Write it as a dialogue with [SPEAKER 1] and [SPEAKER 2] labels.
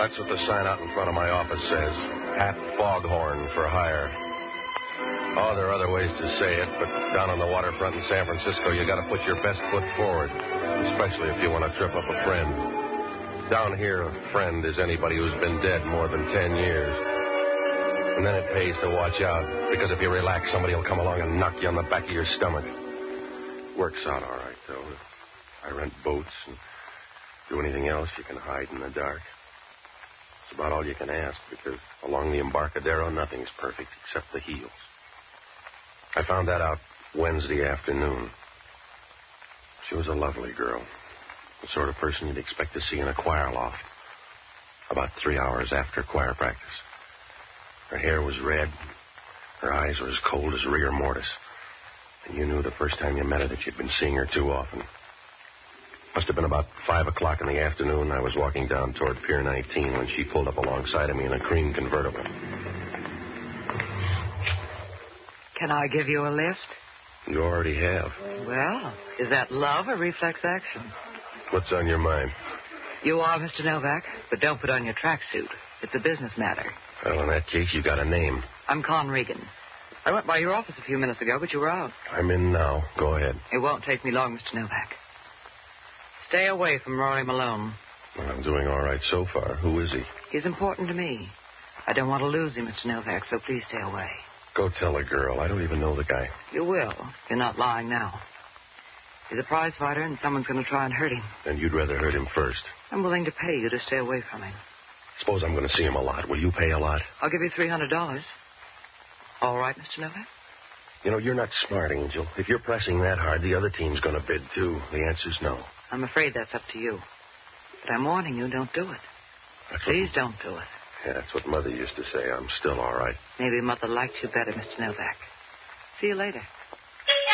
[SPEAKER 1] That's what the sign out in front of my office says. Pat Foghorn for hire. Oh, there are other ways to say it, but down on the waterfront in San Francisco, you got to put your best foot forward, especially if you want to trip up a friend. Down here, a friend is anybody who's been dead more than 10 years. And then it pays to watch out, because if you relax, somebody will come along and knock you on the back of your stomach. Works out all right, though. I rent boats and do anything else you can hide in the dark. It's about all you can ask, because along the Embarcadero, nothing's perfect except the heels. I found that out Wednesday afternoon. She was a lovely girl, the sort of person you'd expect to see in a choir loft, about 3 hours after choir practice. Her hair was red, her eyes were as cold as rigor mortis, and you knew the first time you met her that you'd been seeing her too often. Must have been about 5 o'clock in the afternoon. I was walking down toward Pier 19 when she pulled up alongside of me in a cream convertible.
[SPEAKER 2] Can I give you a lift?
[SPEAKER 1] You already have.
[SPEAKER 2] Well, is that love or reflex action?
[SPEAKER 1] What's on your mind?
[SPEAKER 2] You are Mr. Novak, but don't put on your tracksuit. It's a business matter.
[SPEAKER 1] Well, in that case, you got a name.
[SPEAKER 2] I'm Con Regan. I went by your office a few minutes ago, but you were out.
[SPEAKER 1] I'm in now. Go ahead.
[SPEAKER 2] It won't take me long, Mr. Novak. Stay away from Rory Malone.
[SPEAKER 1] Well, I'm doing all right so far. Who is he?
[SPEAKER 2] He's important to me. I don't want to lose him, Mr. Novak, so please stay away.
[SPEAKER 1] Go tell a girl. I don't even know the guy.
[SPEAKER 2] You will. You're not lying now. He's a prize fighter, and someone's going to try and hurt him.
[SPEAKER 1] And you'd rather hurt him first.
[SPEAKER 2] I'm willing to pay you to stay away from him.
[SPEAKER 1] Suppose I'm going to see him a lot. Will you pay a lot?
[SPEAKER 2] I'll give you $300. All right, Mr. Novak?
[SPEAKER 1] You know, you're not smart, Angel. If you're pressing that hard, the other team's going to bid, too. The answer's no.
[SPEAKER 2] I'm afraid that's up to you. But I'm warning you, don't do it. Please don't do it.
[SPEAKER 1] Yeah, that's what Mother used to say. I'm still all right.
[SPEAKER 2] Maybe Mother liked you better, Mr. Novak. See you later.